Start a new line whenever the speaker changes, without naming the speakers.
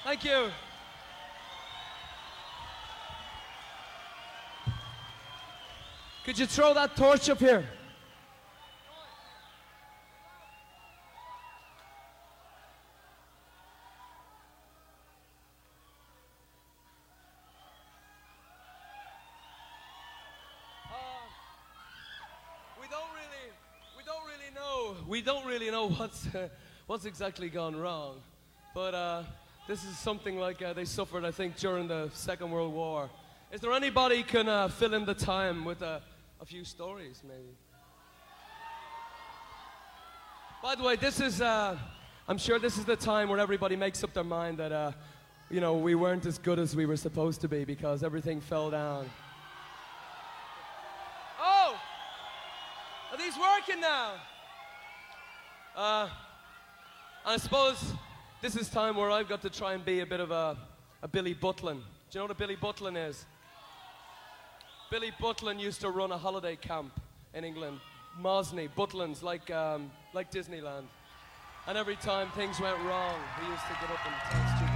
Thank you. Could you throw that torch up here? We don't really know what's exactly gone wrong, but this is something like they suffered, I think, during the Second World War. Is there anybody can fill in the time with a few stories, maybe? By the way, this is I'm sure this is the time where everybody makes up their mind that we weren't as good as we were supposed to be because everything fell down. Oh, are these working now? I suppose this is time where I've got to try and be a bit of a Billy Butlin. Do you know what a Billy Butlin is? Billy Butlin used to run a holiday camp in England. Mosney, Butlins, like Disneyland. And every time things went wrong, he used to get up and tell students